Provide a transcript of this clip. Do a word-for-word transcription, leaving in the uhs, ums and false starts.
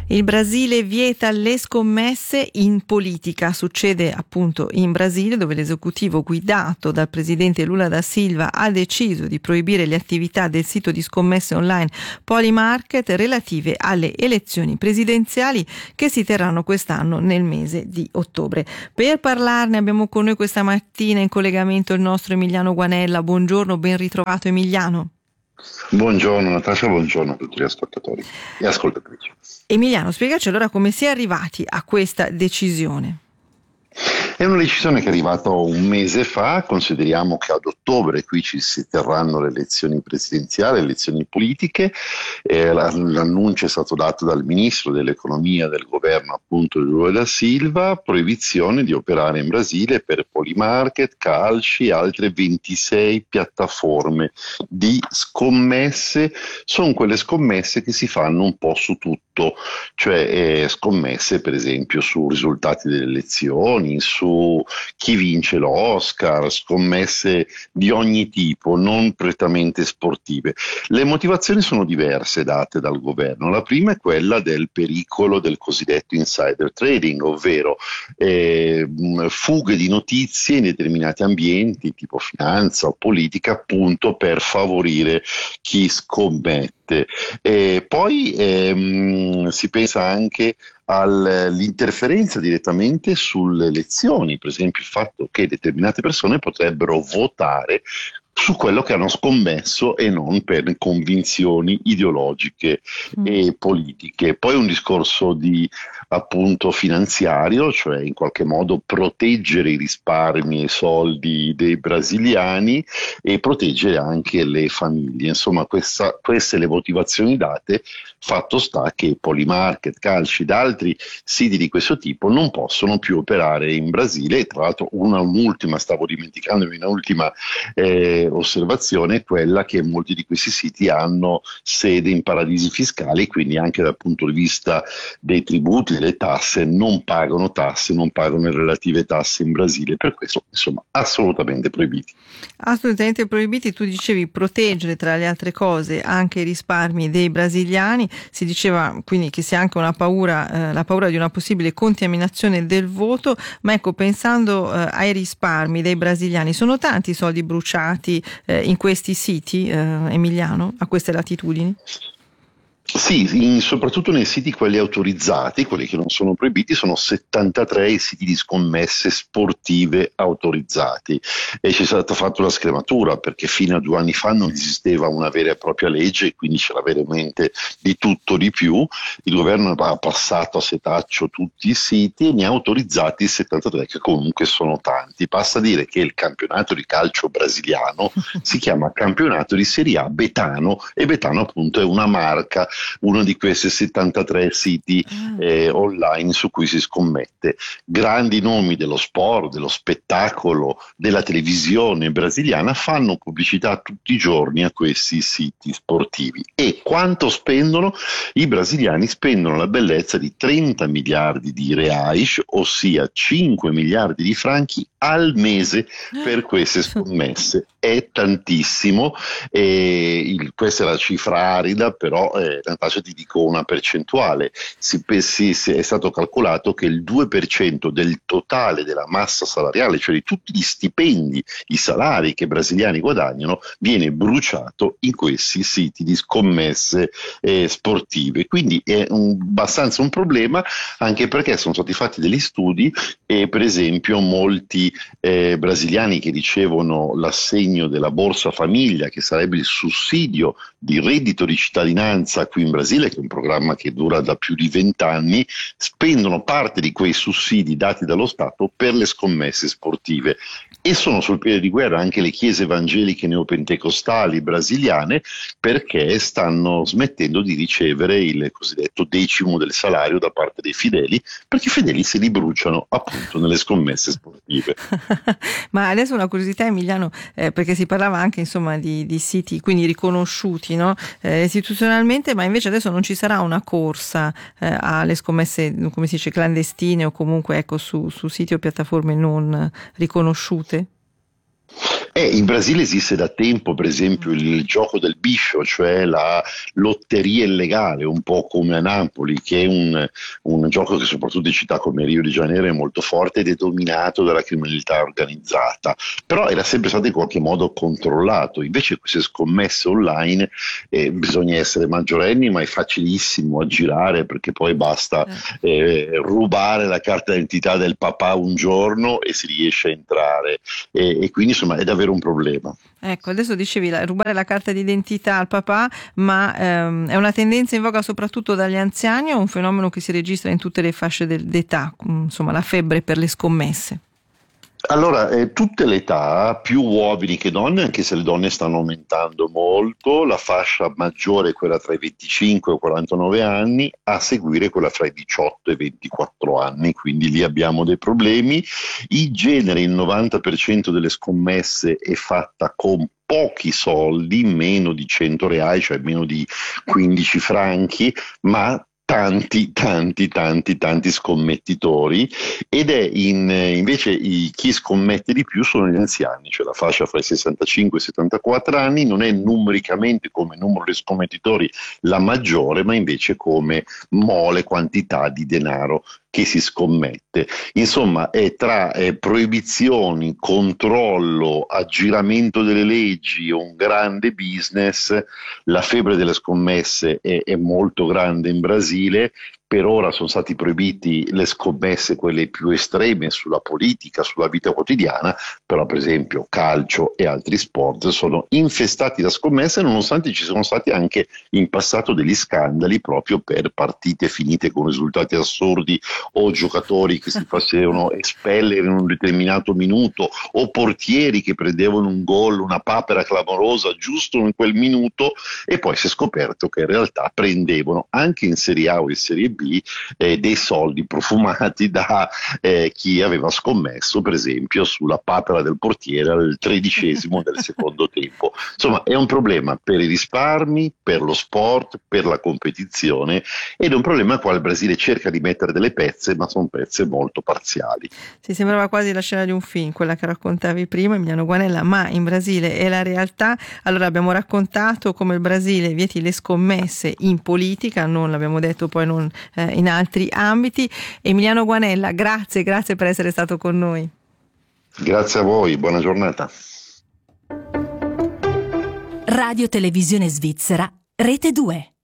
Il Brasile vieta le scommesse in politica. Succede appunto in Brasile, dove l'esecutivo guidato dal presidente Lula da Silva ha deciso di proibire le attività del sito di scommesse online Polymarket relative alle elezioni presidenziali che si terranno quest'anno nel mese di ottobre. Per parlarne abbiamo con noi questa mattina in collegamento il nostro Emiliano Guanella. Buongiorno, ben ritrovato Emiliano. Buongiorno Natascia, buongiorno a tutti gli ascoltatori e ascoltatrici. Emiliano, spiegaci allora come si è arrivati a questa decisione. È una decisione che è arrivata un mese fa. Consideriamo che ad ottobre qui ci si terranno le elezioni presidenziali, le elezioni politiche. Eh, l'annuncio è stato dato dal ministro dell'economia del governo, appunto Lula da Silva, proibizione di operare in Brasile per Polymarket, Calci e altre ventisei piattaforme di scommesse. Sono quelle scommesse che si fanno un po' su tutto, cioè eh, scommesse per esempio su risultati delle elezioni, su chi vince l'Oscar, scommesse di ogni tipo, non prettamente sportive. Le motivazioni sono diverse date dal governo. La prima è quella del pericolo del cosiddetto insider trading, ovvero eh, fughe di notizie in determinati ambienti, tipo finanza o politica, appunto per favorire chi scommette. E poi ehm, si pensa anche all'interferenza direttamente sulle elezioni, per esempio il fatto che determinate persone potrebbero votare su quello che hanno scommesso e non per convinzioni ideologiche mm. e politiche. Poi un discorso di appunto finanziario, cioè in qualche modo proteggere i risparmi e i soldi dei brasiliani e proteggere anche le famiglie. Insomma, questa, queste le motivazioni date. Fatto sta che Polymarket, Calci ed altri siti di questo tipo non possono più operare in Brasile. Tra l'altro una, un'ultima, stavo dimenticandomi, un'ultima eh, osservazione è quella che molti di questi siti hanno sede in paradisi fiscali, quindi anche dal punto di vista dei tributi, delle tasse, non pagano tasse, non pagano le relative tasse in Brasile. Per questo, insomma, assolutamente proibiti. Assolutamente proibiti. Tu dicevi proteggere, tra le altre cose, anche i risparmi dei brasiliani. Si diceva quindi che sia anche una paura, eh, la paura di una possibile contaminazione del voto, ma ecco, pensando eh, ai risparmi dei brasiliani, sono tanti i soldi bruciati eh, in questi siti, eh, Emiliano, a queste latitudini? Sì, in, soprattutto nei siti quelli autorizzati, quelli che non sono proibiti, sono settantatré i siti di scommesse sportive autorizzati e c'è stata fatta una scrematura perché fino a due anni fa non esisteva una vera e propria legge e quindi c'era veramente di tutto di più. Il governo ha passato a setaccio tutti i siti e ne ha autorizzati settantatré, che comunque sono tanti. Basta dire che il campionato di calcio brasiliano si chiama campionato di Serie A Betano e Betano appunto è una marca, uno di questi settantatré siti eh, online su cui si scommette. Grandi nomi dello sport, dello spettacolo, della televisione brasiliana fanno pubblicità tutti i giorni a questi siti sportivi. E quanto spendono? I brasiliani spendono la bellezza di trenta miliardi di reais, ossia cinque miliardi di franchi al mese per queste scommesse. È tantissimo, e il, questa è la cifra arida, però eh, Natascia, ti dico una percentuale. Si, si, si è stato calcolato che il due per cento del totale della massa salariale, cioè di tutti gli stipendi, i salari che i brasiliani guadagnano, viene bruciato in questi siti di scommesse eh, sportive. Quindi è un, abbastanza un problema, anche perché sono stati fatti degli studi e per esempio molti eh, brasiliani che ricevono l'assegno della Borsa Famiglia, che sarebbe il sussidio di reddito di cittadinanza qui in Brasile, che è un programma che dura da più di vent'anni, spendono parte di quei sussidi dati dallo Stato per le scommesse sportive. E sono sul piede di guerra anche le chiese evangeliche neopentecostali brasiliane, perché stanno smettendo di ricevere il cosiddetto decimo del salario da parte dei fedeli, perché i fedeli se li bruciano appunto nelle scommesse sportive. Ma adesso una curiosità, Emiliano, eh, perché si parlava anche insomma di, di siti quindi riconosciuti, no? eh, istituzionalmente, ma invece adesso non ci sarà una corsa eh, alle scommesse, come si dice, clandestine o comunque ecco su, su siti o piattaforme non riconosciute? Eh, in Brasile esiste da tempo, per esempio, il gioco del biscio, cioè la lotteria illegale, un po' come a Napoli, che è un, un gioco che soprattutto in città come Rio de Janeiro è molto forte ed è dominato dalla criminalità organizzata, però era sempre stato in qualche modo controllato. Invece queste scommesse online eh, bisogna essere maggiorenni, ma è facilissimo aggirare, perché poi basta eh, rubare la carta d'identità del papà un giorno e si riesce a entrare, e, e quindi insomma è davvero un problema. Ecco, adesso dicevi la, rubare la carta d'identità al papà, ma ehm, è una tendenza in voga soprattutto dagli anziani o un fenomeno che si registra in tutte le fasce del, d'età, insomma la febbre per le scommesse? Allora, eh, tutte le età, più uomini che donne, anche se le donne stanno aumentando molto, la fascia maggiore è quella tra i venticinque e i quarantanove anni, a seguire quella tra i diciotto e i ventiquattro anni, quindi lì abbiamo dei problemi. In genere il novanta per cento delle scommesse è fatta con pochi soldi, meno di cento reali, cioè meno di quindici franchi, ma tanti, tanti, tanti, tanti scommettitori, ed è in, invece i, chi scommette di più sono gli anziani, cioè la fascia fra i sessantacinque e i settantaquattro anni non è numericamente come numero di scommettitori la maggiore, ma invece come mole, quantità di denaro che si scommette. Insomma, è tra eh, proibizioni, controllo, aggiramento delle leggi, un grande business. La febbre delle scommesse è, è molto grande in Brasile. Per ora sono stati proibiti le scommesse, quelle più estreme sulla politica, sulla vita quotidiana, però per esempio calcio e altri sport sono infestati da scommesse, nonostante ci sono stati anche in passato degli scandali proprio per partite finite con risultati assurdi, o giocatori che si facevano espellere in un determinato minuto, o portieri che prendevano un gol, una papera clamorosa giusto in quel minuto, e poi si è scoperto che in realtà prendevano anche in Serie A o in Serie B eh, dei soldi profumati da eh, chi aveva scommesso per esempio sulla papera del portiere al tredicesimo del secondo tempo. Insomma, è un problema per i risparmi, per lo sport, per la competizione, ed è un problema al quale il Brasile cerca di mettere delle pezze, ma sono pezze molto parziali. Si sembrava quasi la scena di un film, quella che raccontavi prima, Emiliano Guanella, ma in Brasile è la realtà. Allora abbiamo raccontato come il Brasile vieti le scommesse in politica, non l'abbiamo detto poi non eh, in altri ambiti. Emiliano Guanella, grazie, grazie per essere stato con noi. Grazie a voi, buona giornata. Radio Televisione Svizzera, Rete due.